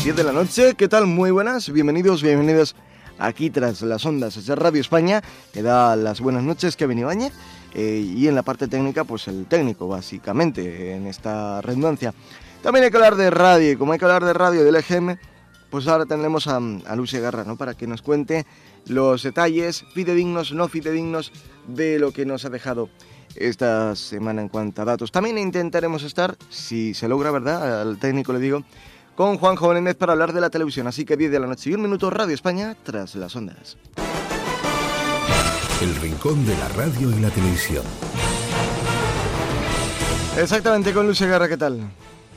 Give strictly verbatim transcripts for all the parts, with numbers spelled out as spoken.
diez de la noche. ¿Qué tal? Muy buenas, bienvenidos, bienvenidos aquí tras las ondas de Radio España, que da las buenas noches, Kevin Ibáñez, eh, y en la parte técnica, pues el técnico, básicamente, en esta redundancia. También hay que hablar de radio, y como hay que hablar de radio del E G M, pues ahora tendremos a, a Lucy Garra, ¿no?, para que nos cuente los detalles fidedignos, no fidedignos, de lo que nos ha dejado esta semana en cuanto a datos. También intentaremos estar, si se logra, ¿verdad?, al técnico le digo, con Juanjo Menéndez para hablar de la televisión. Así que diez de la noche y un minuto, Radio España, tras las ondas. El rincón de la radio y la televisión. Exactamente, con Lucy Garra, ¿qué tal?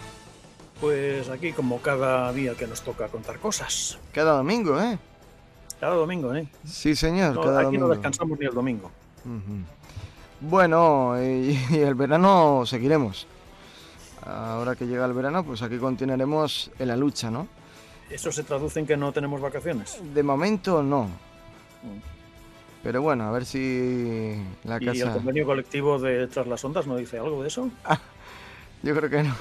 Pues aquí como cada día que nos toca contar cosas. Cada domingo, ¿eh? Cada domingo, ¿eh? Sí, señor, no, cada aquí domingo. no descansamos ni el domingo. Uh-huh. Bueno, y, y el verano seguiremos. Ahora que llega el verano, pues aquí continuaremos en la lucha, ¿no? ¿Eso se traduce en que no tenemos vacaciones? De momento no. Mm. Pero bueno, a ver si la ¿Y casa... el convenio colectivo de Tras las Ondas no dice algo de eso? Ah, yo creo que no.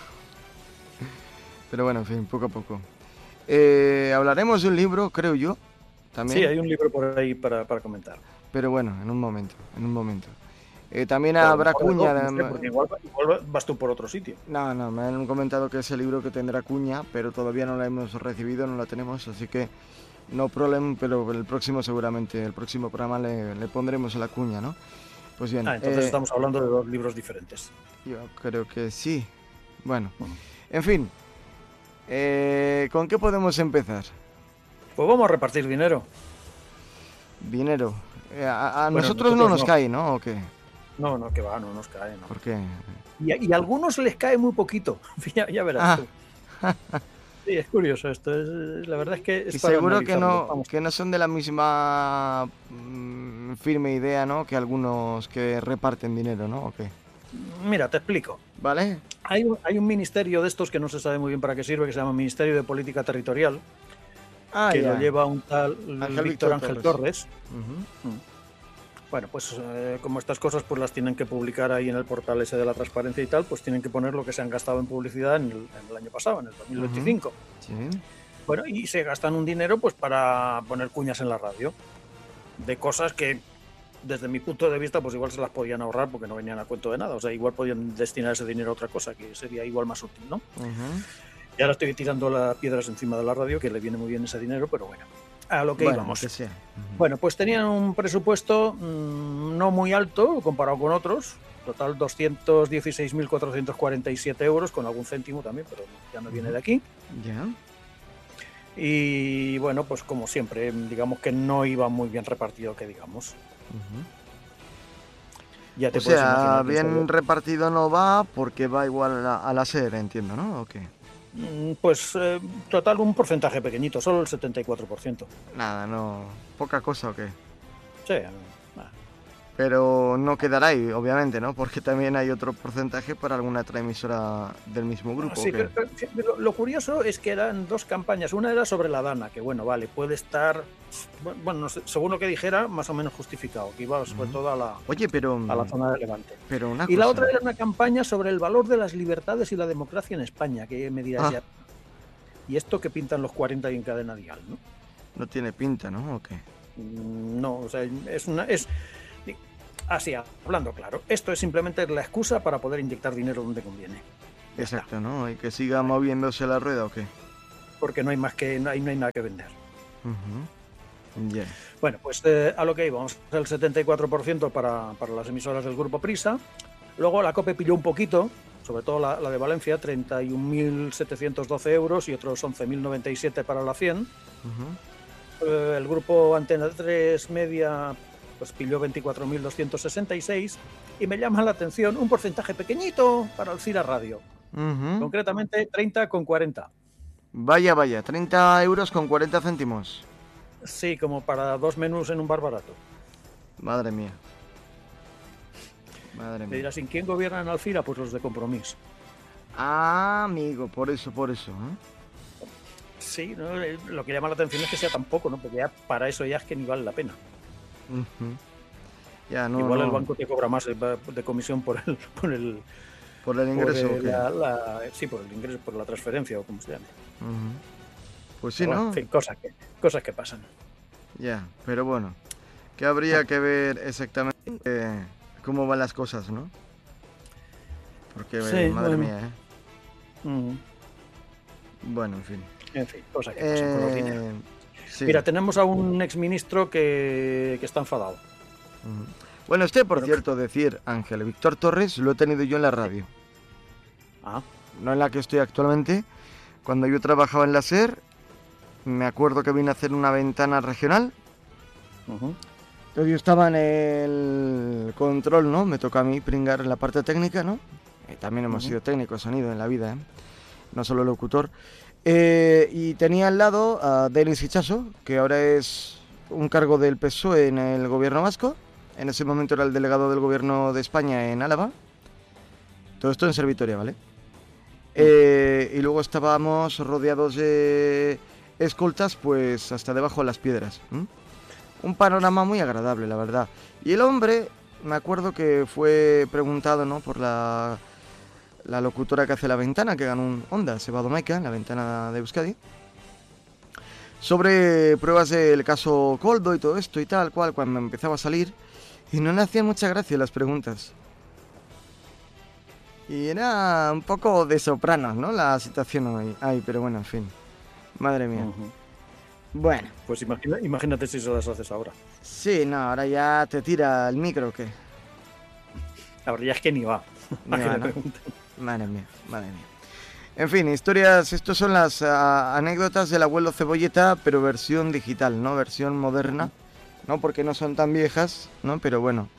Pero bueno, en fin, poco a poco. Eh, hablaremos de un libro, creo yo, también. Sí, hay un libro por ahí para, para comentar. Pero bueno, en un momento, en un momento. Eh, también Pero habrá no, cuña. no, de... no sé, porque igual, igual vas tú por otro sitio. No, no, me han comentado que es el libro que tendrá cuña, pero todavía no la hemos recibido, no la tenemos, así que no problem, pero el próximo seguramente, el próximo programa le, le pondremos la cuña, ¿no? Pues bien. Ah, entonces eh, estamos hablando de dos libros diferentes. Yo creo que sí. Bueno, bueno. En fin, eh, ¿con qué podemos empezar? Pues vamos a repartir dinero. Dinero. Eh, a a bueno, nosotros, nosotros no nos no. cae, ¿no? ¿O qué? No, no, que va, no nos cae, ¿no? ¿Por qué? Y, y a algunos les cae muy poquito, ya, ya verás ah. tú. Sí, es curioso esto, es, la verdad es que es y para seguro que no, que no son de la misma mmm, firme idea, ¿no?, que algunos que reparten dinero, ¿no? ¿O qué? Mira, te explico. ¿Vale? Hay un, hay un ministerio de estos que no se sabe muy bien para qué sirve, que se llama Ministerio de Política Territorial, ah, que ya. lo lleva un tal Ángel Víctor Ángel Torres. Torres. Uh-huh. Uh-huh. Bueno, pues eh, como estas cosas pues las tienen que publicar ahí en el portal ese de la transparencia y tal, pues tienen que poner lo que se han gastado en publicidad en el, en el año pasado, en el dos mil veinticinco. Uh-huh. Sí. Bueno, y se gastan un dinero pues para poner cuñas en la radio de cosas que desde mi punto de vista pues igual se las podían ahorrar porque no venían a cuento de nada, o sea, igual podían destinar ese dinero a otra cosa que sería igual más útil, ¿no? Uh-huh. Y ahora estoy tirando las piedras encima de la radio, que le viene muy bien ese dinero, pero bueno. A lo que bueno, íbamos. Que sea. Uh-huh. Bueno, pues tenían un presupuesto mmm, no muy alto comparado con otros, total doscientos dieciséis mil cuatrocientos cuarenta y siete euros, con algún céntimo también, pero ya no uh-huh. viene de aquí. Ya. Yeah. Y bueno, pues como siempre, digamos que no iba muy bien repartido, que digamos. Uh-huh. Ya te o sea, bien repartido no va porque va igual a la, a la SER, entiendo, ¿no? ¿O qué? Pues eh, total un porcentaje pequeñito, solo el setenta y cuatro por ciento. Nada, no... ¿Poca cosa o qué? Sí, nada. Pero no quedará ahí, obviamente, ¿no? Porque también hay otro porcentaje para alguna otra emisora del mismo grupo. Sí, pero, pero, lo, lo curioso es que eran dos campañas. Una era sobre la Dana, que bueno, vale, puede estar, bueno, no sé, según lo que dijera, más o menos justificado, que iba sobre uh-huh. todo a la, Oye, pero, a la zona de Levante. Pero una y cosa... la otra era una campaña sobre el valor de las libertades y la democracia en España, que me dirás ah. ya. ¿Y esto que pintan los cuarenta y en cadena dial, no? No tiene pinta, ¿no? ¿O qué? No, o sea, es una... Es, Así, hablando claro, esto es simplemente la excusa para poder inyectar dinero donde conviene. Ya Exacto, está. ¿no? Y que siga moviéndose la rueda, ¿o qué? Porque no hay más que no hay, no hay nada que vender. Uh-huh. Yeah. Bueno, pues eh, a lo que íbamos, el setenta y cuatro por ciento para, para las emisoras del Grupo Prisa. Luego la COPE pilló un poquito, sobre todo la, la de Valencia, treinta y un mil setecientos doce euros y otros once mil noventa y siete para la cien. Uh-huh. Eh, el Grupo Antena tres Media... pues pilló veinticuatro mil doscientos sesenta y seis y me llama la atención un porcentaje pequeñito para Alcira Radio, uh-huh. concretamente treinta con cuarenta. Vaya, vaya, treinta euros con cuarenta céntimos. Sí, como para dos menús en un bar barato. Madre mía. Madre mía. Me dirás, ¿en quién gobiernan Alcira? Pues los de Compromís. Ah, amigo, por eso, por eso, ¿eh? Sí, ¿no? Lo que llama la atención es que sea tan poco, ¿no? Porque ya para eso ya es que ni vale la pena. Uh-huh. Ya, no, Igual no. el banco te cobra más de comisión por el por el, por el ingreso. Por el, la, la, sí, por el ingreso, por la transferencia o como se llame. Uh-huh. Pues sí, pero ¿no? Bueno, en fin, cosas que, cosas que pasan. Ya, pero bueno, que habría que ver exactamente eh, cómo van las cosas, ¿no? Porque, Sí, eh, madre bueno. mía, ¿eh? Mm. Bueno, en fin. En fin, cosas que pasan con los dineros. Eh, sí. Mira, tenemos a un exministro que, que está enfadado. Ujú. Bueno, este, por Bueno, cierto, decir Ángel Víctor Torres, lo he tenido yo en la radio. Ah, No en la que estoy actualmente. Cuando yo trabajaba en la SER, me acuerdo que vine a hacer una ventana regional. ujú. Entonces yo estaba en el control, ¿no? Me toca a mí pringar en la parte técnica, ¿no? Eh, también hemos Ujú. sido técnicos de sonido en la vida, ¿eh? No solo locutor. Eh, y tenía al lado a Denis Hichaso, que ahora es un cargo del P S O E en el gobierno vasco. En ese momento era el delegado del gobierno de España en Álava. Todo esto en Servitoria, ¿vale? Eh, y luego estábamos rodeados de escoltas, pues hasta debajo de las piedras. ¿m? Un panorama muy agradable, la verdad. Y el hombre, me acuerdo que fue preguntado, ¿no? Por la, la locutora que hace La Ventana, que ganó un Onda, Sebado Maica, en La Ventana de Euskadi, sobre pruebas del caso Coldo y todo esto y tal cual, cuando empezaba a salir, y no le hacían mucha gracia las preguntas. Y era un poco de sopranos, ¿no? La situación ahí, ahí, pero bueno, en fin. Madre mía. Ujú. Bueno, Pues imagina- imagínate si se las haces ahora. sí, no, ahora ya te tira el micro, ¿o qué? Ahora ya es que ni va. Ni a que va, le ¿no? pregunten. Madre mía, madre mía. En fin, historias, estos son las ah, anécdotas del abuelo Cebolleta, pero versión digital, ¿no? Versión moderna, ¿no? Porque no son tan viejas, ¿no? Pero bueno.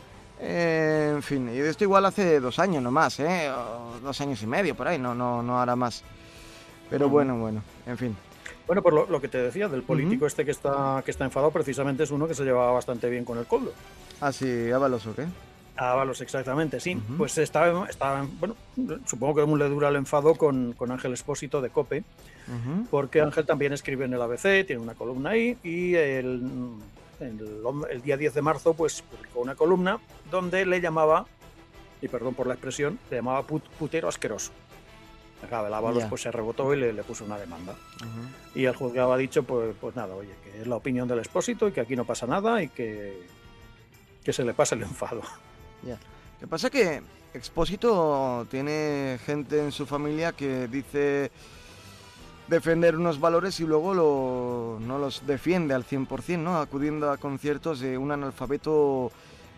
Eh, en fin, y de esto igual hace dos años nomás, ¿eh? O dos años y medio, por ahí, no, no, no hará más. Pero Ujú. bueno, bueno, en fin. Bueno, por lo, lo que te decía, del político Ujú. este que está, que está enfadado, precisamente es uno que se llevaba bastante bien con el Coldo. Ah, sí, Ábalos, ¿o qué? Ábalos, exactamente, sí. Ujú. Pues estaba, estaba, bueno, supongo que aún le dura el enfado con, con Ángel Expósito de COPE, Ujú. porque Ángel también escribe en el A B C, tiene una columna ahí, y el, el, el día diez de marzo pues publicó una columna donde le llamaba, y perdón por la expresión, le llamaba put, putero asqueroso. Claro, el Ábalos Ya. pues se rebotó y le, le puso una demanda. Ujú. Y el juzgado ha dicho, pues, pues nada, oye, que es la opinión del Expósito y que aquí no pasa nada y que, que se le pasa el enfado. Ya. Lo que pasa es que Expósito tiene gente en su familia que dice defender unos valores y luego lo, no los defiende al cien por ciento, ¿no? Acudiendo a conciertos de un analfabeto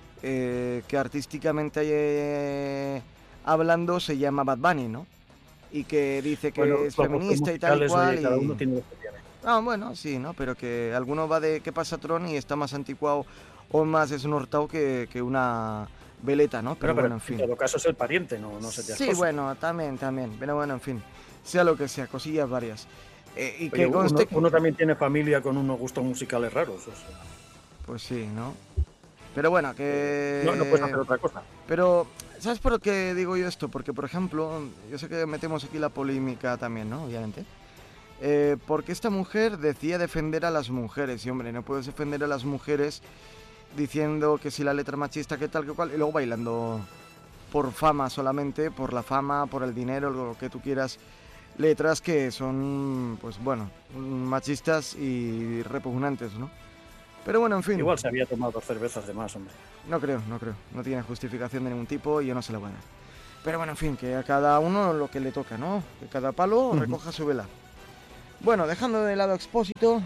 eh, que artísticamente eh, hablando se llama Bad Bunny, ¿no? Y que dice que Bueno, es los gustos feminista y tal y musicales, cual. oye, cada y- uno tiene lo que tiene. Ah, bueno, sí, ¿no? Pero que alguno va de ¿qué pasa, Tron? Y está más anticuado o más desnortado que, que una veleta, ¿no? Pero Bueno, pero bueno, en fin. en todo caso es el pariente, no, no se te Sí, bueno, también, también. Pero bueno, en fin. Sea lo que sea, cosillas varias. Eh, y que Oye, conste... uno, uno también tiene familia con unos gustos musicales raros. O sea, Pues sí, ¿no? Pero bueno, que... no, no puedes hacer otra cosa. Pero, ¿sabes por qué digo yo esto? Porque, por ejemplo, yo sé que metemos aquí la polémica también, ¿no? Obviamente. Eh, porque esta mujer decía defender a las mujeres. Y, hombre, no puedes defender a las mujeres diciendo que si la letra machista, que tal, que cual, y luego bailando por fama solamente, por la fama, por el dinero, lo que tú quieras. Letras que son, pues bueno, machistas y repugnantes, ¿no? Pero bueno, en fin. Igual se había tomado dos cervezas de más, hombre. No creo, no creo. No tiene justificación de ningún tipo y yo no se la voy a dar. Pero bueno, en fin, que a cada uno lo que le toca, ¿no? Que cada palo recoja su vela. Bueno, dejando de lado Expósito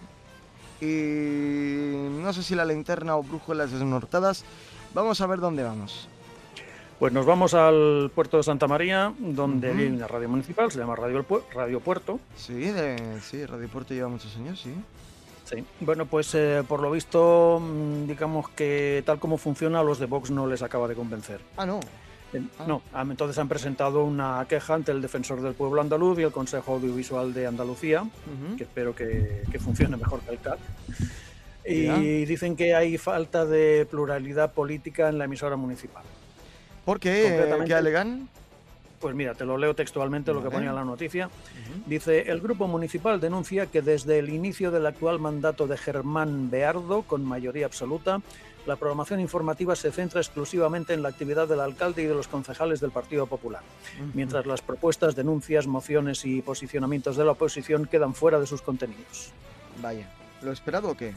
y no sé si la linterna o brújulas desnortadas, vamos a ver dónde vamos. Pues nos vamos al puerto de Santa María, donde Ujú. hay una radio municipal, se llama Radio, el Pu- Radio Puerto. Sí, de, sí, Radio Puerto lleva muchos años, sí. Sí. Bueno, pues eh, por lo visto, mm, digamos que tal como funciona, a los de Vox no les acaba de convencer. Ah, no. Eh, Ah. No, am- entonces han presentado una queja ante el Defensor del Pueblo Andaluz y el Consejo Audiovisual de Andalucía, Ujú. que espero que, que funcione mejor que el C A C. Y Ya. dicen que hay falta de pluralidad política en la emisora municipal. ¿Por qué? Concretamente- ¿Qué alegan? Pues mira, te lo leo textualmente, vale. Lo que ponía en la noticia. Uh-huh. Dice, el Grupo Municipal denuncia que desde el inicio del actual mandato de Germán Beardo, con mayoría absoluta, la programación informativa se centra exclusivamente en la actividad del alcalde y de los concejales del Partido Popular, uh-huh. mientras las propuestas, denuncias, mociones y posicionamientos de la oposición quedan fuera de sus contenidos. Vaya, ¿lo esperado o qué?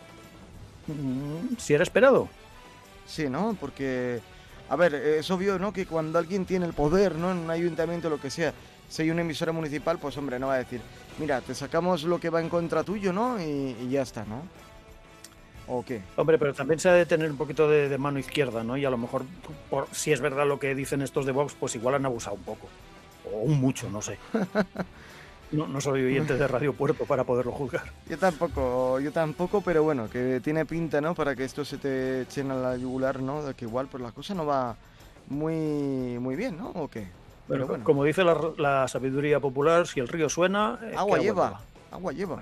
Mm, ¿Si era esperado? Sí, ¿no? Porque, a ver, es obvio, ¿no?, que cuando alguien tiene el poder, ¿no?, en un ayuntamiento, lo que sea, si hay una emisora municipal, pues hombre, no va a decir, mira, te sacamos lo que va en contra tuyo, ¿no?, y, y ya está, ¿no? ¿O qué? Hombre, pero también se ha de tener un poquito de, de mano izquierda, ¿no? Y a lo mejor, por, si es verdad lo que dicen estos de Vox, pues igual han abusado un poco. O un mucho, no sé. No, no soy oyente de Radio Puerto para poderlo juzgar. Yo tampoco, yo tampoco, pero bueno, que tiene pinta, ¿no?, para que esto se te echen a la yugular, ¿no? De que igual pues la cosa no va muy, muy bien, ¿no? ¿O qué? Pero bueno, bueno. Como dice la, la sabiduría popular, si el río suena... Agua lleva, agua, agua lleva.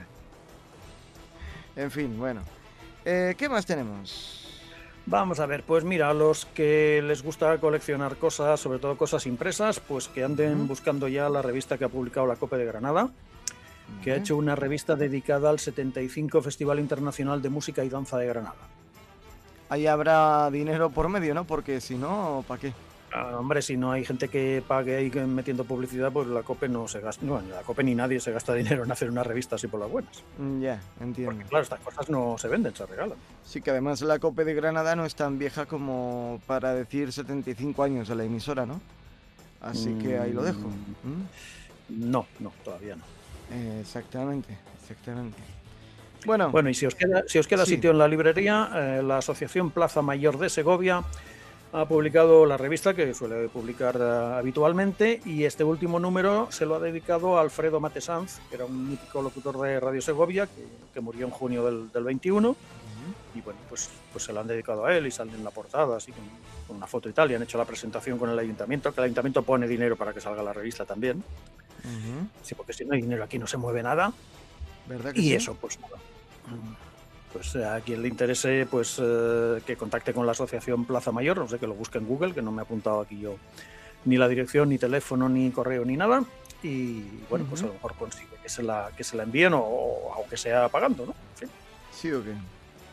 En fin, bueno. Eh, ¿Qué más tenemos? Vamos a ver, pues mira, a los que les gusta coleccionar cosas, sobre todo cosas impresas, pues que anden uh-huh. buscando ya la revista que ha publicado la COPE de Granada, uh-huh. que ha hecho una revista dedicada al setenta y cinco Festival Internacional de Música y Danza de Granada. Ahí habrá dinero por medio, ¿no? Porque si no, ¿para qué? Ah, hombre, si no hay gente que pague ahí metiendo publicidad, pues la COPE no se gasta, no, la COPE ni nadie se gasta dinero en hacer una revista así por las buenas. Ya, yeah, entiendo. Porque claro, estas cosas no se venden, se regalan. Sí, que además la COPE de Granada no es tan vieja como para decir setenta y cinco años de la emisora, ¿no? Así mm, que ahí lo dejo. ¿Mm? No, no, todavía no. Eh, exactamente, exactamente. Bueno, bueno, y si os queda, si os queda sí. sitio en la librería, eh, la Asociación Plaza Mayor de Segovia ha publicado la revista que suele publicar uh, habitualmente, y este último número se lo ha dedicado a Alfredo Matesanz, que era un mítico locutor de Radio Segovia que, que murió en junio del, del veintiuno, uh-huh. y bueno, pues, pues se lo han dedicado a él y sale en la portada así con, con una foto y tal, y han hecho la presentación con el ayuntamiento, que el ayuntamiento pone dinero para que salga la revista también, uh-huh. sí, porque si no hay dinero aquí no se mueve nada, ¿verdad que y sí? Eso pues nada. Pues a quien le interese, pues eh, que contacte con la Asociación Plaza Mayor, no sé, que lo busque en Google, que no me he apuntado aquí yo ni la dirección, ni teléfono, ni correo, ni nada. Y bueno, uh-huh. pues a lo mejor consigue que se la, que se la envíen o, o aunque sea pagando, ¿no? En fin. ¿Sí o qué?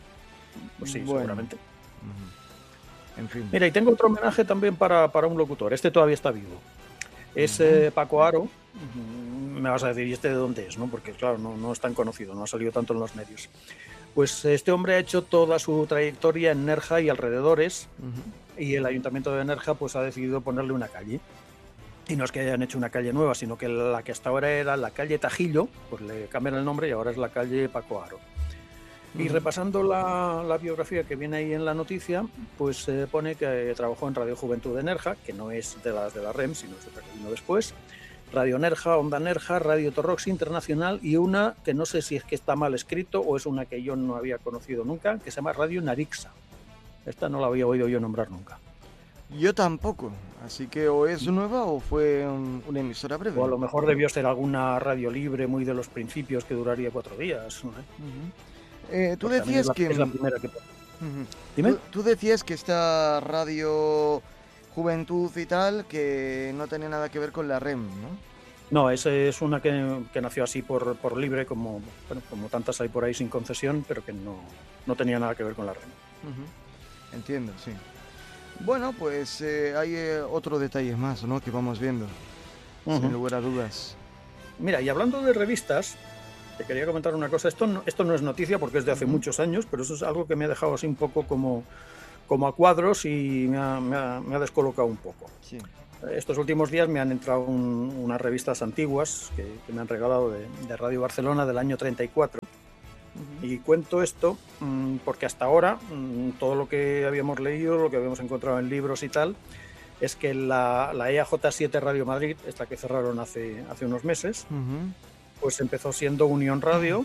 Pues sí, bueno. seguramente. Uh-huh. En fin. Mira, y tengo otro homenaje también para, para un locutor. Este todavía está vivo. Es uh-huh. eh, Paco Aro. Uh-huh. Me vas a decir, ¿y este de dónde es? ¿No? Porque claro, no, no es tan conocido, no ha salido tanto en los medios. Pues este hombre ha hecho toda su trayectoria en Nerja y alrededores, uh-huh. y el ayuntamiento de Nerja pues ha decidido ponerle una calle. Y no es que hayan hecho una calle nueva, sino que la que hasta ahora era la calle Tajillo, pues le cambian el nombre y ahora es la calle Paco Aro. Uh-huh. Y repasando la, la biografía que viene ahí en la noticia, pues se eh, pone que trabajó en Radio Juventud de Nerja, que no es de las de la R E M, sino es otra que vino después, Radio Nerja, Onda Nerja, Radio Torrox Internacional, y una que no sé si es que está mal escrito o es una que yo no había conocido nunca, que se llama Radio Narixa. Esta no la había oído yo nombrar nunca. Yo tampoco, así que o es nueva o fue un, una emisora breve. O a lo mejor debió ser alguna radio libre muy de los principios que duraría cuatro días, ¿no? Uh-huh. eh, tú Porque decías es la, que... Es la primera que... Uh-huh. Dime. Tú, tú decías que esta radio... Juventud y tal, que no tenía nada que ver con la R E M, ¿no? No, esa es una que, que nació así por, por libre, como, bueno, como tantas hay por ahí sin concesión, pero que no, no tenía nada que ver con la R E M. Uh-huh. Entiendo, sí. Bueno, pues eh, hay eh, otro detalle más, ¿no?, que vamos viendo, uh-huh. sin lugar a dudas. Mira, y hablando de revistas, te quería comentar una cosa. Esto no, esto no es noticia porque es de hace uh-huh. muchos años, pero eso es algo que me ha dejado así un poco como... como a cuadros y me ha, me ha, me ha descolocado un poco. Sí. Estos últimos días me han entrado un, unas revistas antiguas que, que me han regalado de, de Radio Barcelona del año treinta y cuatro. Uh-huh. Y cuento esto mmm, porque hasta ahora mmm, todo lo que habíamos leído, lo que habíamos encontrado en libros y tal, es que la, la E A J siete Radio Madrid, esta que cerraron hace, hace unos meses, uh-huh. pues empezó siendo Unión Radio,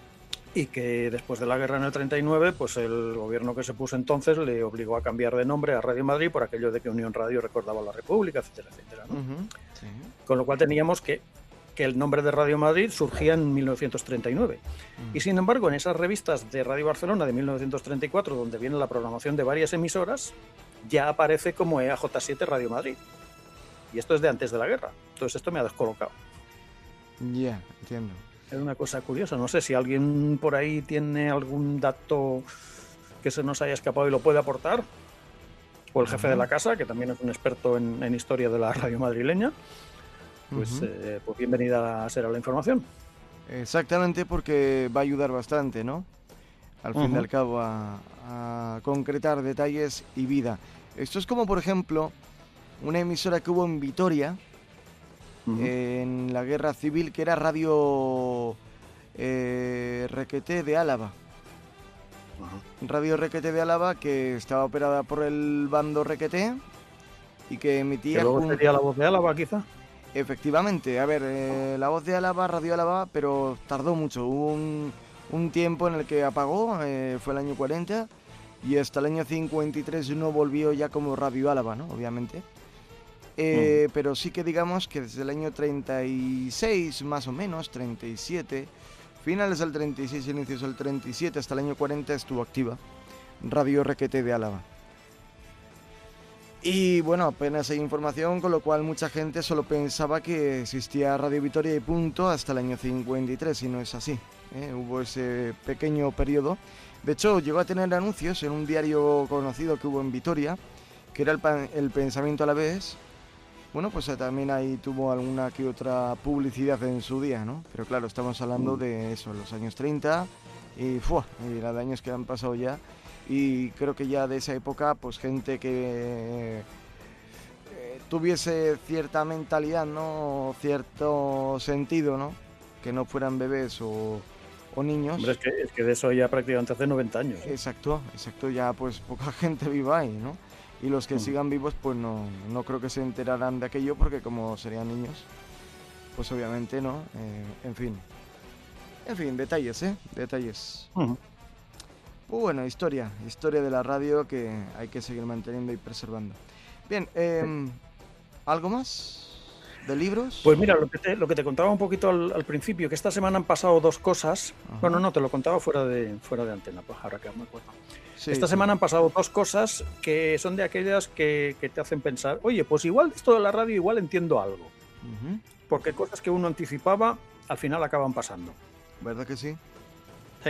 y que después de la guerra en el treinta y nueve, pues el gobierno que se puso entonces le obligó a cambiar de nombre a Radio Madrid por aquello de que Unión Radio recordaba a la República, etcétera, etcétera, ¿no? Uh-huh. Sí. Con lo cual teníamos que, que el nombre de Radio Madrid surgía en mil novecientos treinta y nueve. Uh-huh. Y sin embargo, en esas revistas de Radio Barcelona de mil novecientos treinta y cuatro, donde viene la programación de varias emisoras, ya aparece como E A J siete Radio Madrid. Y esto es de antes de la guerra. Entonces esto me ha descolocado. Ya, yeah, entiendo. Es una cosa curiosa. No sé si alguien por ahí tiene algún dato que se nos haya escapado y lo puede aportar. O el jefe uh-huh. de la casa, que también es un experto en, en historia de la radio madrileña. Pues, uh-huh. eh, pues bienvenida será la información. Exactamente, porque va a ayudar bastante, ¿no? Al fin uh-huh. y al cabo a, a concretar detalles y vida. Esto es como, por ejemplo, una emisora que hubo en Vitoria uh-huh. en la guerra civil, que era Radio eh, Requeté de Álava. Uh-huh. Radio Requeté de Álava, que estaba operada por el bando Requeté y que emitía... ¿Que luego un... sería La Voz de Álava, quizá? Efectivamente, a ver, eh, La Voz de Álava, Radio Álava, pero tardó mucho. Hubo un, un tiempo en el que apagó, eh, fue el año cuarenta, y hasta el año cincuenta y tres no volvió ya como Radio Álava, ¿no? Obviamente. Eh, mm. Pero sí que digamos que desde el año treinta y seis, más o menos, treinta y siete, finales del treinta y seis, inicios del treinta y siete, hasta el año cuarenta estuvo activa Radio Requeté de Álava. Y bueno, apenas hay información, con lo cual mucha gente solo pensaba que existía Radio Vitoria y punto hasta el año cincuenta y tres, y no es así, ¿eh? Hubo ese pequeño periodo. De hecho, llegó a tener anuncios en un diario conocido que hubo en Vitoria, que era el, pan, el Pensamiento Alavés. Bueno, pues también ahí tuvo alguna que otra publicidad en su día, ¿no? Pero claro, estamos hablando de eso, los años treinta, y, ¡fua! Y la de años que han pasado ya. Y creo que ya de esa época, pues gente que eh, tuviese cierta mentalidad, ¿no? Cierto sentido, ¿no? Que no fueran bebés o, o niños. Hombre, es que, es que de eso ya prácticamente hace noventa años. ¿eh? Exacto, exacto, ya pues poca gente viva ahí, ¿no? Y los que mm. sigan vivos, pues no, no creo que se enterarán de aquello, porque como serían niños, pues obviamente, ¿no? Eh, en fin. En fin, detalles, ¿eh? Detalles. Uh-huh. Pues bueno, historia, historia de la radio que hay que seguir manteniendo y preservando. Bien, eh, ¿algo más de libros? Pues mira, lo que te, lo que te contaba un poquito al, al principio, que esta semana han pasado dos cosas. Ajá. Bueno, no, te lo contaba fuera de, fuera de antena, pues ahora que me acuerdo. Sí, esta sí. semana han pasado dos cosas que son de aquellas que, que te hacen pensar, oye, pues igual esto de la radio igual entiendo algo. Uh-huh. Porque cosas que uno anticipaba al final acaban pasando. ¿Verdad que sí? Sí.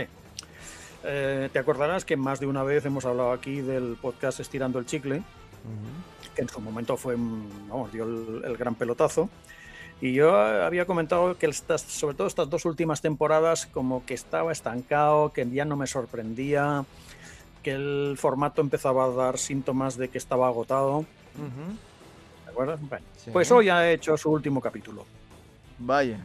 Eh, te acordarás que más de una vez hemos hablado aquí del podcast Estirando el Chicle, uh-huh. que en su momento fue, vamos, dio el, el gran pelotazo, y yo había comentado que estas, sobre todo estas dos últimas temporadas, como que estaba estancado, que ya no me sorprendía, que el formato empezaba a dar síntomas de que estaba agotado. Uh-huh. ¿De acuerdo? Bueno, sí. Pues hoy ha hecho su último capítulo. Vaya.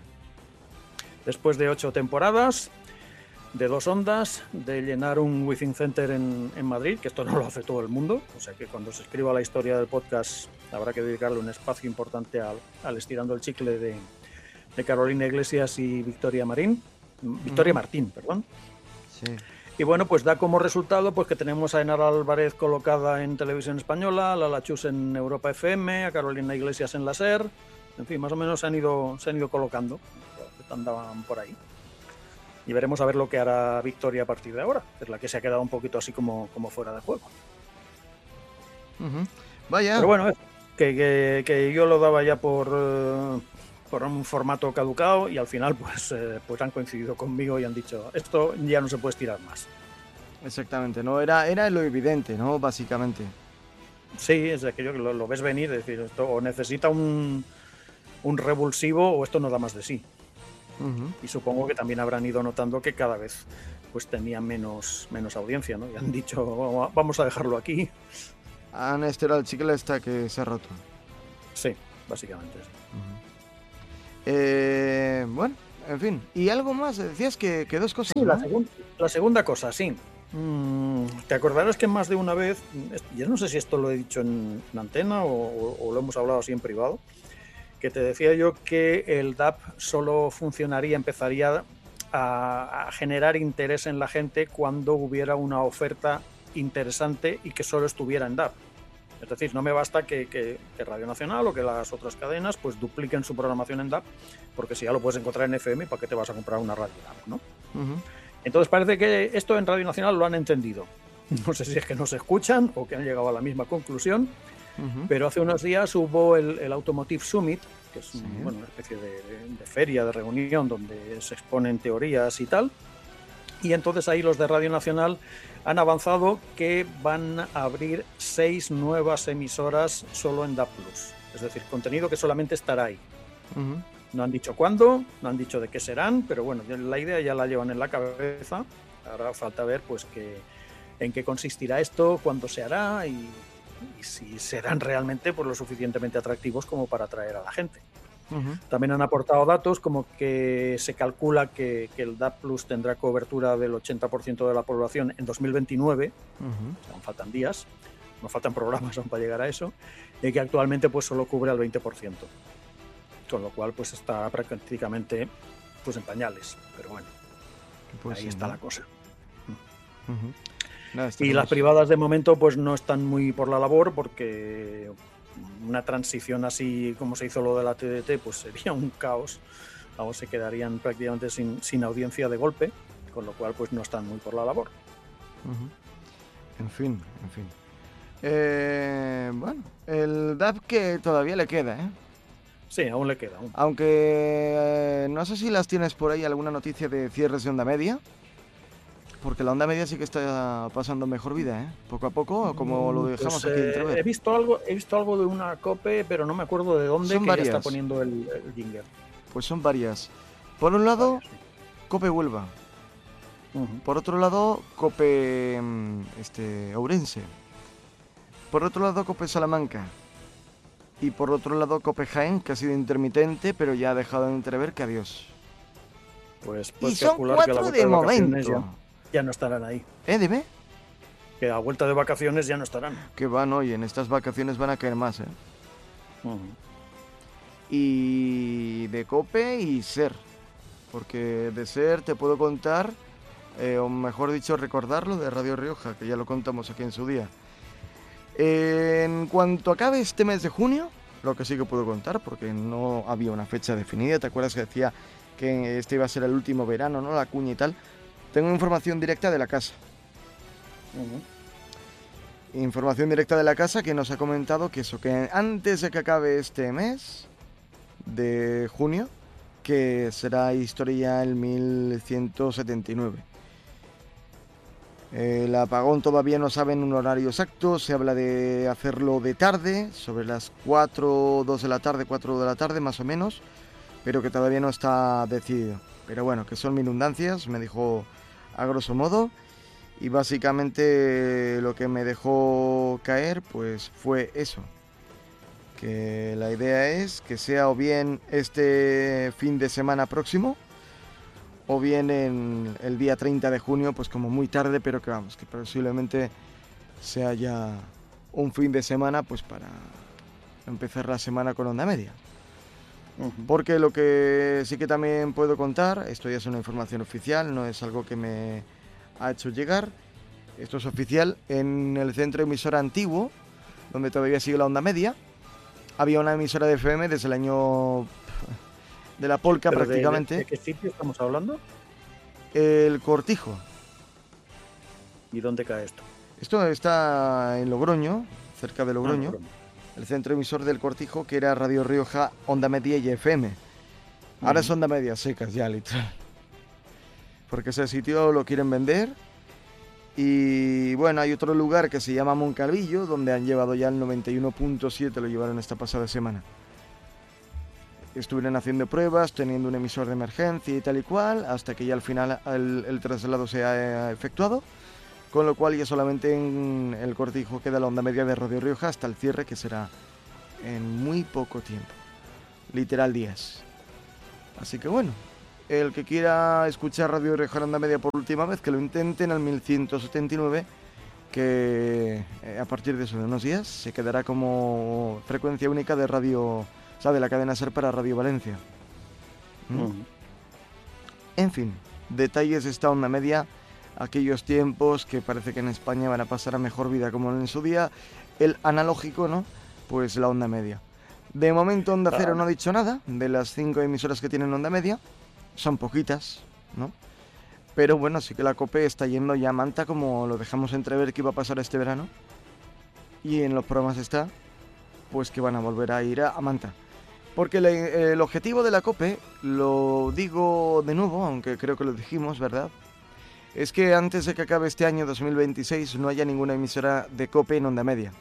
Después de ocho temporadas, de dos ondas, de llenar un Within Center en, en Madrid, que esto no lo hace todo el mundo, o sea que cuando se escriba la historia del podcast habrá que dedicarle un espacio importante al, al Estirando el Chicle de, de Carolina Iglesias y Victoria Marín, Victoria uh-huh. Martín, perdón. Sí. Y bueno, pues da como resultado pues que tenemos a Enara Álvarez colocada en Televisión Española, a Lala Chus en Europa F M, a Carolina Iglesias en la SER, en fin, más o menos se han ido, se han ido colocando, que andaban por ahí. Y veremos a ver lo que hará Victoria a partir de ahora, que es la que se ha quedado un poquito así como, como fuera de juego. Uh-huh. Vaya. Pero bueno, que, que, que yo lo daba ya por, uh, por un formato caducado y al final pues, eh, pues han coincidido conmigo y han dicho, esto ya no se puede estirar más. Exactamente, no era, era lo evidente, ¿no? Básicamente. Sí, es aquello que lo, lo ves venir, es decir, esto o necesita un, un revulsivo o esto no da más de sí. Uh-huh. Y supongo que también habrán ido notando que cada vez pues tenía menos, menos audiencia, ¿no? Y han dicho, vamos a dejarlo aquí. Han estirado el chicle hasta que se ha roto. Sí, básicamente sí. Uh-huh. Eh, bueno, en fin. ¿Y algo más? Decías que, que dos cosas. Sí, ¿no? la, segun- la segunda cosa, sí. Mm, Te acordarás que más de una vez, yo no sé si esto lo he dicho en, en antena o, o, o lo hemos hablado así en privado, que te decía yo que el D A B solo funcionaría, empezaría a, a generar interés en la gente cuando hubiera una oferta interesante y que solo estuviera en D A B. Es decir, no me basta que, que, que Radio Nacional o que las otras cadenas pues dupliquen su programación en D A B, porque si ya lo puedes encontrar en F M, ¿para qué te vas a comprar una radio D A B, no? Uh-huh. Entonces parece que esto en Radio Nacional lo han entendido. No sé si es que no se escuchan o que han llegado a la misma conclusión, Uh-huh. Pero hace unos días hubo el, el Automotive Summit, que es sí. bueno, una especie de, de feria, de reunión donde se exponen teorías y tal. Y entonces ahí los de Radio Nacional han avanzado que van a abrir seis nuevas emisoras solo en D A B plus. Es decir, contenido que solamente estará ahí. Uh-huh. No han dicho cuándo, no han dicho de qué serán, pero bueno, la idea ya la llevan en la cabeza. Ahora falta ver pues que, en qué consistirá esto, cuándo se hará y, y si serán realmente pues, lo suficientemente atractivos como para atraer a la gente. Uh-huh. También han aportado datos como que se calcula que, que el D A B plus tendrá cobertura del ochenta por ciento de la población en dos mil veintinueve, uh-huh. aún faltan días, no faltan programas aún para llegar a eso, y que actualmente pues solo cubre al veinte por ciento, con lo cual pues está prácticamente pues en pañales, pero bueno, pues ahí sí, está ¿no? la cosa. Uh-huh. No, y las privadas de momento pues no están muy por la labor porque una transición así como se hizo lo de la T D T pues sería un caos, vamos, se quedarían prácticamente sin, sin audiencia de golpe, con lo cual pues no están muy por la labor. Uh-huh. En fin, en fin. Eh, bueno, el D A B que todavía le queda, ¿eh? Sí, aún le queda. Aún. Aunque eh, no sé si las tienes por ahí alguna noticia de cierres de onda media. Porque la onda media sí que está pasando mejor vida, ¿eh? Poco a poco, como lo dejamos pues, aquí eh, entrever. He visto algo, he visto algo de una COPE, pero no me acuerdo de dónde, son que varias. Ya está poniendo el, el jingle. Pues son varias. Por un lado, varias, sí. COPE Huelva. Uh-huh. Por otro lado, COPE este, Ourense. Por otro lado, COPE Salamanca. Y por otro lado, COPE Jaén, que ha sido intermitente, pero ya ha dejado de entrever que adiós. Pues, pues y son cuatro de, de momento. Ya, ya no estarán ahí. ¿Eh? Dime. Que a vuelta de vacaciones ya no estarán. Que van hoy, en estas vacaciones van a caer más, ¿eh? Uh-huh. Y de COPE y SER. Porque de SER te puedo contar, eh, o mejor dicho, recordarlo de Radio Rioja, que ya lo contamos aquí en su día. Eh, en cuanto acabe este mes de junio, lo que sí que puedo contar, porque no había una fecha definida, ¿te acuerdas que decía que este iba a ser el último verano, ¿no? La cuña y tal. Tengo información directa de la casa. Uh-huh. Información directa de la casa que nos ha comentado que eso, que antes de que acabe este mes de junio, que será historia el mil ciento setenta y nueve. El apagón todavía no saben un horario exacto, se habla de hacerlo de tarde, sobre las cuatro, dos de la tarde, cuatro de la tarde más o menos, pero que todavía no está decidido. Pero bueno, que son minundancias, me dijo a grosso modo, y básicamente lo que me dejó caer pues fue eso, que la idea es que sea o bien este fin de semana próximo o bien en el día treinta de junio, pues como muy tarde, pero que vamos, que posiblemente sea ya un fin de semana pues para empezar la semana con onda media. Porque lo que sí que también puedo contar, esto ya es una información oficial, no es algo que me ha hecho llegar, esto es oficial, en el centro emisora antiguo, donde todavía sigue la onda media, había una emisora de F M desde el año de la Polca prácticamente. De, de, ¿De qué sitio estamos hablando? El Cortijo. ¿Y dónde cae esto? Esto está en Logroño, cerca de Logroño. Ah, Logroño. El centro emisor del Cortijo, que era Radio Rioja, onda media y F M. Ahora uh-huh. es onda media secas ya, literal. Porque ese sitio lo quieren vender. Y bueno, hay otro lugar que se llama Moncalvillo, donde han llevado ya el noventa y uno punto siete, lo llevaron esta pasada semana. Estuvieron haciendo pruebas, teniendo un emisor de emergencia y tal y cual, hasta que ya al final el, el traslado se ha efectuado. Con lo cual ya solamente en el Cortijo queda la onda media de Radio Rioja hasta el cierre, que será en muy poco tiempo. Literal días. Así que bueno, el que quiera escuchar Radio Rioja en onda media por última vez, que lo intenten al mil ciento setenta y nueve, que eh, a partir de eso de unos días se quedará como frecuencia única de radio, o sea, de la cadena SER para Radio Valencia. ¿Mm? Uh-huh. En fin, detalles de esta onda media. Aquellos tiempos que parece que en España van a pasar a mejor vida, como en su día el analógico, ¿no? Pues la onda media. De momento Onda Cero no ha dicho nada de las cinco emisoras que tienen onda media. Son poquitas, ¿no? Pero bueno, sí que la COPE está yendo ya a manta, como lo dejamos entrever que iba a pasar este verano. Y en los programas está. pues que van a volver a ir a, a Manta. Porque le, el objetivo de la COPE, lo digo de nuevo, aunque creo que lo dijimos, ¿verdad? Es que antes de que acabe este año dos mil veintiséis no haya ninguna emisora de COPE en onda media.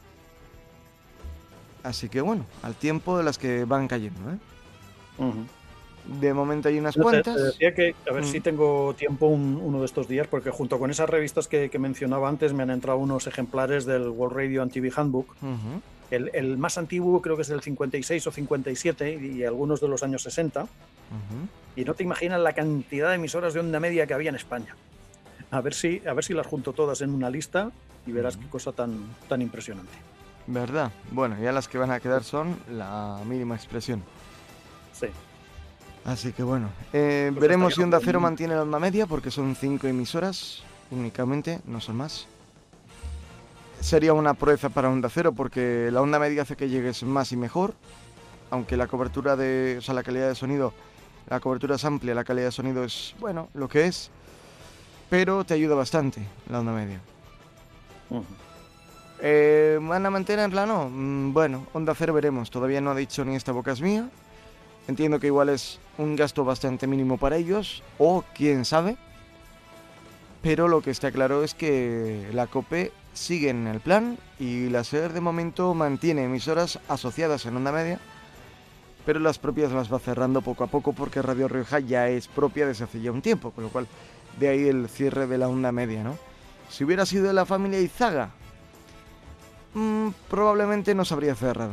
Así que bueno, al tiempo de las que van cayendo, ¿eh? Uh-huh. De momento hay unas no, cuantas. Te, te decía que a ver mm. si tengo tiempo un, uno de estos días, porque junto con esas revistas que, que mencionaba antes me han entrado unos ejemplares del World Radio and T V Handbook. Uh-huh. El, el más antiguo creo que es del cincuenta y seis o cincuenta y siete y, y algunos de los años sesenta. Uh-huh. Y no te imaginas la cantidad de emisoras de onda media que había en España. A ver si, a ver si las junto todas en una lista y verás uh-huh. qué cosa tan, tan impresionante. ¿Verdad? Bueno, ya las que van a quedar son la mínima expresión. Sí. Así que bueno, eh, pues veremos si Onda Cero mantiene la onda media, porque son cinco emisoras únicamente, no son más. Sería una proeza para Onda Cero, porque la onda media hace que llegues más y mejor, aunque la cobertura de, o sea, la calidad de sonido, la cobertura es amplia, la calidad de sonido es, bueno, lo que es, pero te ayuda bastante la onda media. Uh-huh. Eh, ¿Van a mantenerla? No. Mm, bueno, Onda Cero veremos. Todavía no ha dicho ni esta boca es mía. Entiendo que igual es un gasto bastante mínimo para ellos, o quién sabe. Pero lo que está claro es que la COPE sigue en el plan y la SER de momento mantiene emisoras asociadas en onda media, pero las propias las va cerrando poco a poco porque Radio Rioja ya es propia desde hace ya un tiempo, con lo cual de ahí el cierre de la onda media, ¿no? Si hubiera sido de la familia Izaga, Mm, probablemente no se habría cerrado.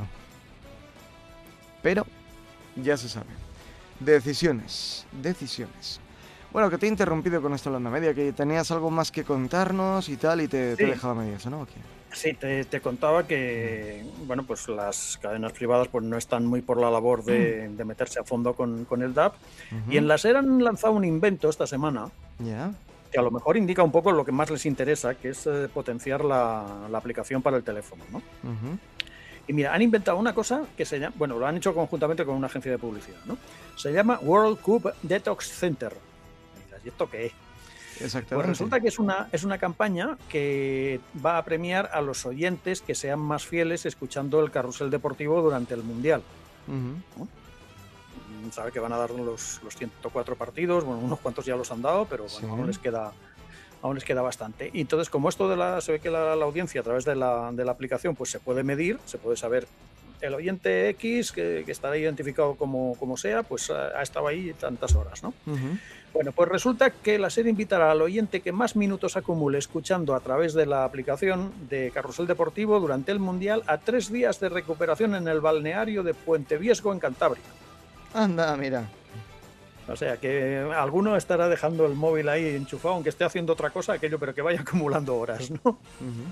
Pero ya se sabe. Decisiones, decisiones. Bueno, que te he interrumpido con esto de la onda media, que tenías algo más que contarnos y tal, y te, sí. te he dejado a medias, ¿no? ¿O qué? Sí, te, te contaba que, bueno, pues las cadenas privadas pues no están muy por la labor de, de meterse a fondo con, con el D A B. Uh-huh. Y en la SER han lanzado un invento esta semana. Ya. Yeah. Que a lo mejor indica un poco lo que más les interesa, que es eh, potenciar la, la aplicación para el teléfono, ¿no? Uh-huh. Y mira, han inventado una cosa que se llama, bueno, lo han hecho conjuntamente con una agencia de publicidad, ¿no? Se llama World Cup Detox Center. ¿Y esto qué es? Exactamente. Pues resulta que es una, es una campaña que va a premiar a los oyentes que sean más fieles escuchando el carrusel deportivo durante el Mundial. Uh-huh. ¿No? Sabe que van a dar los, los ciento cuatro partidos, bueno, unos cuantos ya los han dado, pero bueno, sí. aún les queda aún les queda bastante. Y entonces, como esto de la se ve que la, la audiencia a través de la, de la aplicación pues se puede medir, se puede saber el oyente X, que, que estará identificado como, como sea, pues ha, ha estado ahí tantas horas, ¿no? Uh-huh. Bueno, pues resulta que la SER invitará al oyente que más minutos acumule escuchando a través de la aplicación de Carrusel Deportivo durante el Mundial a tres días de recuperación en el balneario de Puente Viesgo, en Cantabria. Anda, mira. O sea, que alguno estará dejando el móvil ahí enchufado, aunque esté haciendo otra cosa, aquello, pero que vaya acumulando horas, ¿no? Uh-huh.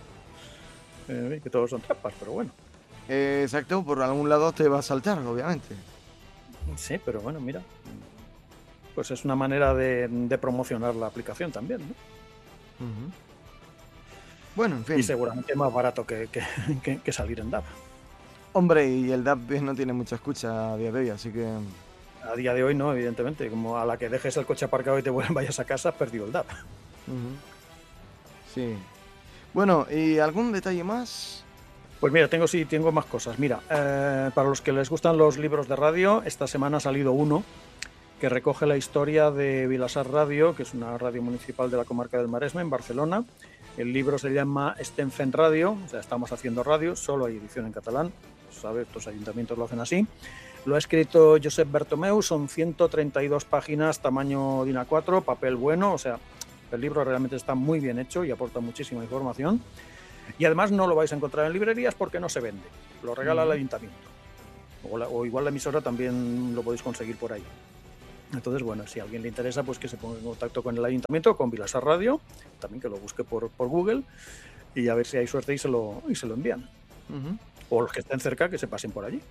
Eh, que todos son trampas, pero bueno. Eh, exacto, por algún lado te va a saltar, obviamente. Sí, pero bueno, mira. Pues es una manera de, de promocionar la aplicación también, ¿no? Uh-huh. Bueno, en fin. Y seguramente más barato que, que, que, que salir en D A B. Hombre, y el D A B no tiene mucha escucha a día de hoy, así que... A día de hoy no, evidentemente. Como a la que dejes el coche aparcado y te vayas a casa, has perdido el D A B. Uh-huh. Sí. Bueno, ¿y algún detalle más? Pues mira, tengo sí, tengo más cosas. Mira, eh, para los que les gustan los libros de radio, esta semana ha salido uno que recoge la historia de Vilasar Radio, que es una radio municipal de la comarca del Maresme, en Barcelona. El libro se llama Estem fent Radio, o sea, estamos haciendo radio, solo hay edición en catalán, ¿sabes? Estos ayuntamientos lo hacen así. Lo ha escrito Josep Bertomeu, son ciento treinta y dos páginas, tamaño D I N A cuatro, papel bueno, o sea, el libro realmente está muy bien hecho y aporta muchísima información. Y además no lo vais a encontrar en librerías porque no se vende, lo regala el ayuntamiento. O, la, o igual la emisora también lo podéis conseguir por ahí. Entonces, bueno, si a alguien le interesa, pues que se ponga en contacto con el ayuntamiento, con Vilasar Radio, también que lo busque por, por Google, y a ver si hay suerte y se lo, y se lo envían. Uh-huh. O los que estén cerca, que se pasen por allí.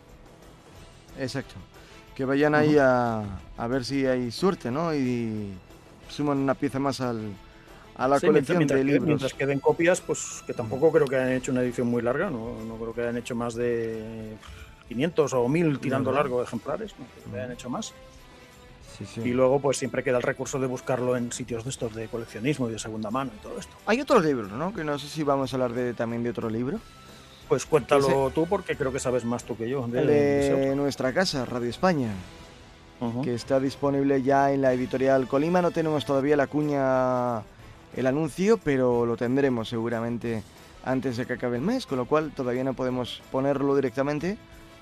Exacto. Que vayan ahí uh-huh. a, a ver si hay suerte, ¿no? Y suman una pieza más al, a la sí, colección mientras, de mientras libros. Mientras queden copias, pues que tampoco uh-huh. creo que hayan hecho una edición muy larga, no, no creo que hayan hecho más de quinientos o mil tirando uh-huh. largo de ejemplares, no creo que uh-huh. hayan hecho más. Sí, sí. Y luego pues siempre queda el recurso de buscarlo en sitios de estos de coleccionismo y de segunda mano y todo esto. Hay otros libros, ¿no? Que no sé si vamos a hablar de también de otro libro. Pues cuéntalo Ese, tú, porque creo que sabes más tú que yo. De, de nuestra casa, Radio España, uh-huh. que está disponible ya en la editorial Colima. No tenemos todavía la cuña, el anuncio, pero lo tendremos seguramente antes de que acabe el mes, con lo cual todavía no podemos ponerlo directamente.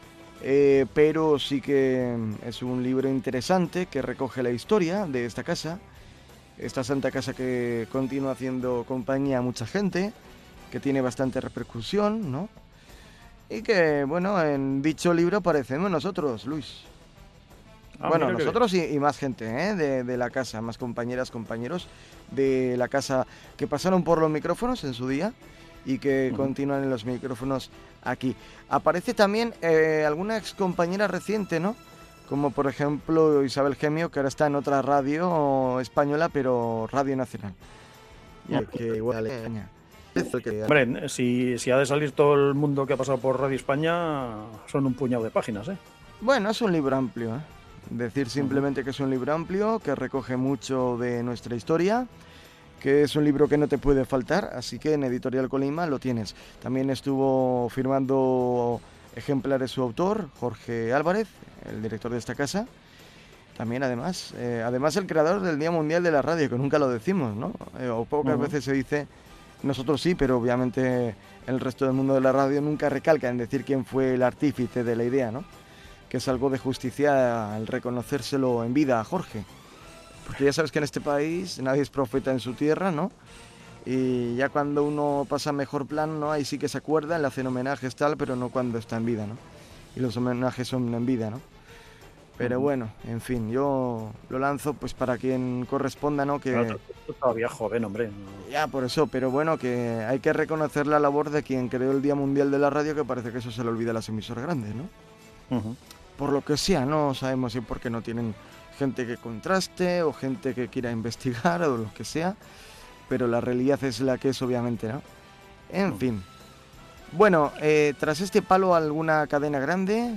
Eh, pero sí que es un libro interesante que recoge la historia de esta casa, esta santa casa que continúa haciendo compañía a mucha gente, que tiene bastante repercusión, ¿no? Y que, bueno, en dicho libro aparecemos nosotros, Luis. Ah, bueno, nosotros y, y más gente, ¿eh? De, de la casa, más compañeras, compañeros de la casa que pasaron por los micrófonos en su día y que uh-huh. continúan en los micrófonos aquí. Aparece también eh, alguna ex compañera reciente, ¿no? Como por ejemplo Isabel Gemio, que ahora está en otra radio española, pero Radio Nacional. Ya que igual España. Hombre, si, si ha de salir todo el mundo que ha pasado por Radio España, son un puñado de páginas, ¿eh? Bueno, es un libro amplio, ¿eh? Decir simplemente uh-huh. que es un libro amplio, que recoge mucho de nuestra historia, que es un libro que no te puede faltar, así que en Editorial Colima lo tienes. También estuvo firmando ejemplares su autor, Jorge Álvarez, el director de esta casa. También, además, eh, además el creador del Día Mundial de la Radio, que nunca lo decimos, ¿no? Eh, o pocas uh-huh. veces se dice, nosotros sí, pero obviamente el resto del mundo de la radio nunca recalca en decir quién fue el artífice de la idea, ¿no? Que es algo de justicia el reconocérselo en vida a Jorge. Porque ya sabes que en este país nadie es profeta en su tierra, ¿no? Y ya cuando uno pasa mejor plan, ¿no? Ahí sí que se acuerda, le hacen homenajes tal, pero no cuando está en vida, ¿no? Y los homenajes son en vida, ¿no? Pero bueno, en fin, yo lo lanzo pues para quien corresponda, ¿no? Que claro, todavía joven, hombre. Ya, por eso, pero bueno, que hay que reconocer la labor de quien creó el Día Mundial de la Radio, que parece que eso se le olvida a las emisoras grandes, ¿no? Uh-huh. Por lo que sea, no sabemos si porque no tienen gente que contraste o gente que quiera investigar o lo que sea, pero la realidad es la que es, obviamente, ¿no? En uh-huh. fin. Bueno, eh, tras este palo a alguna cadena grande,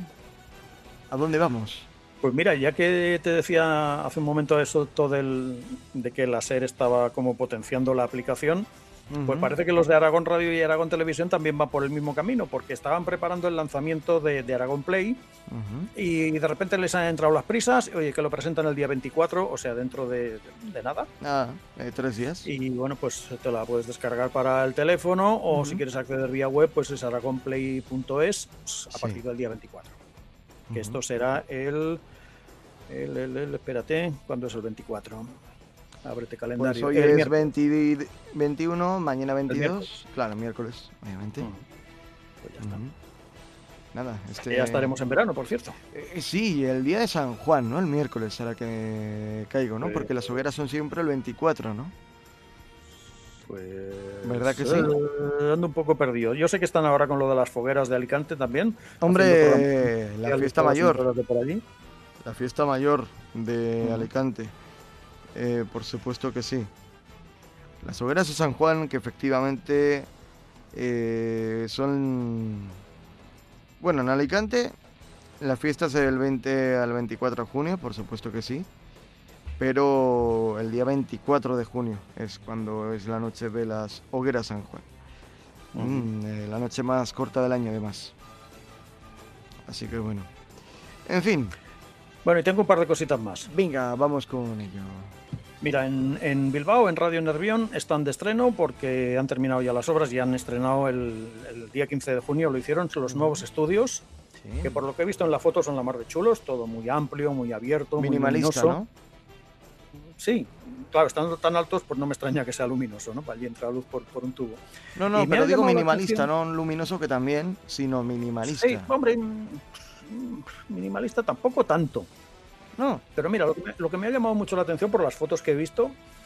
¿a dónde vamos? Pues mira, ya que te decía hace un momento eso todo del, de que la SER estaba como potenciando la aplicación, uh-huh. pues parece que los de Aragón Radio y Aragón Televisión también van por el mismo camino, porque estaban preparando el lanzamiento de, de Aragón Play uh-huh. y de repente les han entrado las prisas, oye, que lo presentan el día veinticuatro, o sea, dentro de, de nada. Ah, eh, tres días. Y bueno, pues te la puedes descargar para el teléfono o uh-huh. si quieres acceder vía web, pues es aragon play punto es pues, a sí. partir del día veinticuatro. Que uh-huh. esto será el, el, el, el... Espérate, ¿cuándo es el veinticuatro? Ábrete calendario. Pues hoy el es veinte, veintiuno, mañana veintidós. Claro, miércoles, obviamente. Uh-huh. Pues ya está. Uh-huh. Nada, este... Ya estaremos en verano, por cierto. Eh, sí, el día de San Juan, ¿no? El miércoles será que caigo, ¿no? Pues... Porque las hogueras son siempre el veinticuatro, ¿no? Pues... ¿Verdad que sí? Eh, ando un poco perdido. Yo sé que están ahora con lo de las fogueras de Alicante también. Hombre, la fiesta mayor. De por allí. La fiesta mayor de uh-huh. Alicante. Eh, por supuesto que sí. Las hogueras de San Juan, que efectivamente eh, son... Bueno, en Alicante la fiesta es del veinte al veinticuatro de junio, por supuesto que sí. Pero el día veinticuatro de junio es cuando es la noche de las hogueras San Juan. Uh-huh. Mm, eh, la noche más corta del año, además. Así que bueno. En fin. Bueno, y tengo un par de cositas más. Venga, vamos con ello. Mira, en, en Bilbao, en Radio Nervión, están de estreno porque han terminado ya las obras y han estrenado el, el día quince de junio, lo hicieron los nuevos estudios, sí. que por lo que he visto en la foto son la mar de chulos, todo muy amplio, muy abierto, minimalista, muy luminoso. ¿No? Sí, claro, estando tan altos, pues no me extraña que sea luminoso, ¿no? Para allí entra luz por, por un tubo. No, no, y pero digo minimalista, no luminoso que también, sino minimalista. Sí, hombre, minimalista tampoco tanto. No. Pero mira, lo que, me, lo que me ha llamado mucho la atención por las fotos que he visto